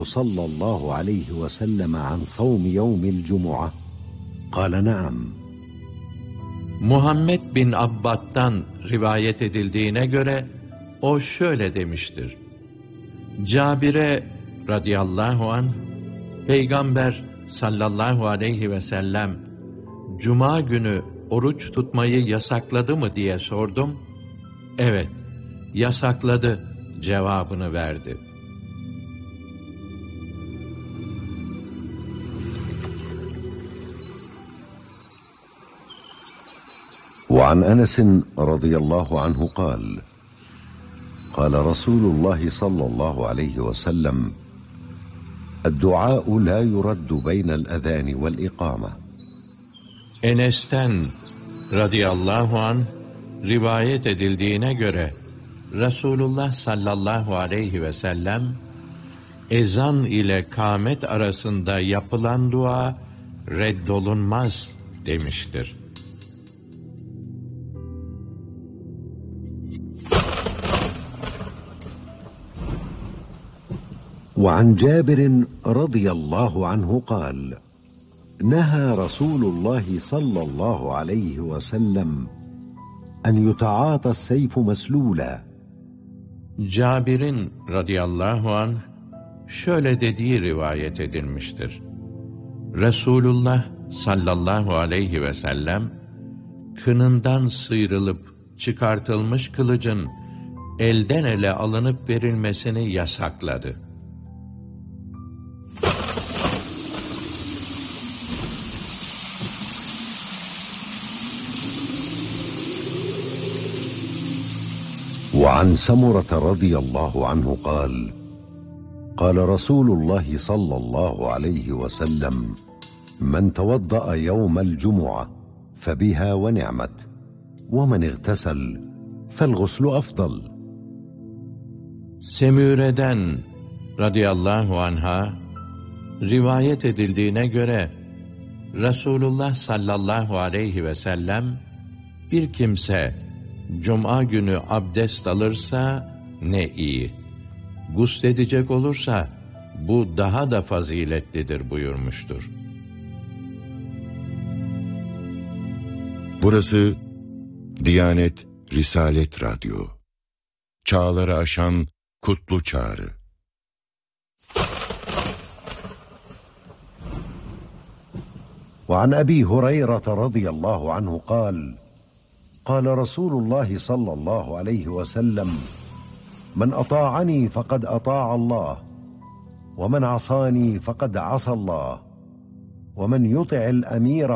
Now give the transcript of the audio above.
صلى الله عليه وسلم عن صوم يوم الجمعة؟ قال نعم. Muhammed bin Abbad'dan rivayet edildiğine göre o şöyle demiştir. Cabir'e radıyallahu anh, Peygamber sallallahu aleyhi ve sellem Cuma günü oruç tutmayı yasakladı mı diye sordum. Evet, yasakladı cevabını verdi. وعن أنس رضي الله عنه قال قال رسول الله صلى الله عليه وسلم الدعاء لا يرد بين الأذان والإقامة. Enes'ten radıyallahu anh rivayet edildiğine göre Resulullah sallallahu aleyhi ve sellem ezan ile kâmet arasında yapılan dua reddolunmaz demiştir. وعن جابر رضي الله عنه قال نهى رسول الله صلى الله عليه وسلم أن يتعاطى السيف مسلولا. Cabir'in radıyallahu anh şöyle dediği rivayet edilmiştir. Resulullah sallallahu aleyhi ve sellem kınından sıyrılıp çıkartılmış kılıcın elden ele alınıp verilmesini yasakladı. وعن سمرة رضي الله عنه قال قال رسول الله صلى الله عليه وسلم من توضأ يوم الجمعة فبها ونعمت ومن اغتسل فالغسل أفضل. Semüre'den radıyallahu anha rivayet edildiğine göre Resulullah sallallahu aleyhi ve sellem bir kimse Cuma günü abdest alırsa ne iyi, gusledecek olursa bu daha da faziletlidir buyurmuştur. Burası Diyanet Risalet Radyo. Çağları aşan kutlu çağrı. وعن أبي هريرة رضي الله عنه قال قال رسول الله صلى الله عليه وسلم من أطاعني فقد أطاع الله ومن عصاني فقد عصى الله ومن يطع الأمير